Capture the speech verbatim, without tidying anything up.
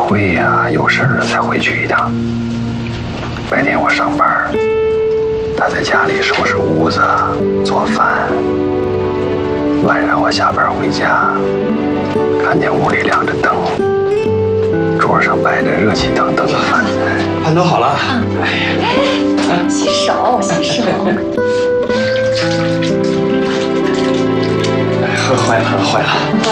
会呀，有事儿了才回去一趟。白天我上班，他在家里收拾屋子、做饭。晚上我下班回家，看见屋里亮着灯，桌上摆着热气腾腾的饭菜。 饭都好了。 哎呀，洗手，洗手。 喝坏了，喝坏了。